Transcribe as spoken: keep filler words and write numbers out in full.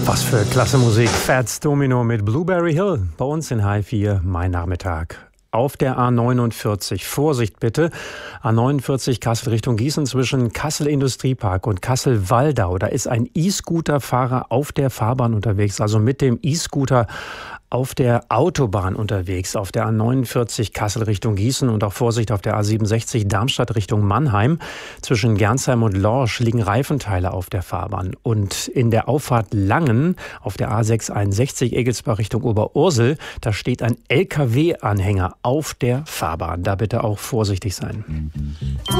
Was für klasse Musik. Fats Domino mit Blueberry Hill. Bei uns in H vier, mein Nachmittag. Auf der A neunundvierzig. Vorsicht bitte. A neunundvierzig Kassel Richtung Gießen zwischen Kassel Industriepark und Kassel-Waldau. Da ist ein E-Scooter-Fahrer auf der Fahrbahn unterwegs, also mit dem E-Scooter auf der Autobahn unterwegs, auf der A neunundvierzig Kassel Richtung Gießen und auch Vorsicht auf der A siebenundsechzig Darmstadt Richtung Mannheim. Zwischen Gernsheim und Lorsch liegen Reifenteile auf der Fahrbahn. Und in der Auffahrt Langen auf der A sechshunderteinundsechzig Egelsbach Richtung Oberursel, da steht ein L K W-Anhänger auf der Fahrbahn. Da bitte auch vorsichtig sein.